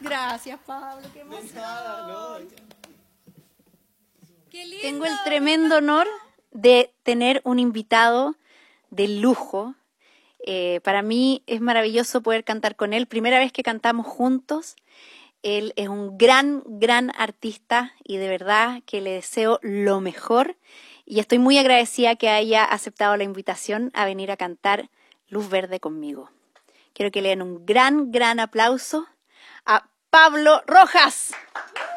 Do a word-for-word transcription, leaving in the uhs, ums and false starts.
Gracias, Pablo, qué emoción. Nada, no. Qué lindo. Tengo el tremendo honor de tener un invitado de lujo. Eh, para mí es maravilloso poder cantar con él. Primera vez que cantamos juntos. Él es un gran, gran artista y de verdad que le deseo lo mejor. Y estoy muy agradecida que haya aceptado la invitación a venir a cantar Luz Verde conmigo. Quiero que le den un gran, gran aplauso a Pablo Rojas.